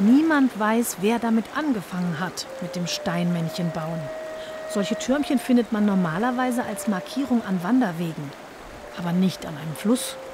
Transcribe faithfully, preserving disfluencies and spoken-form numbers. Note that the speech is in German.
Niemand weiß, wer damit angefangen hat, mit dem Steinmännchen bauen. Solche Türmchen findet man normalerweise als Markierung an Wanderwegen, aber nicht an einem Fluss.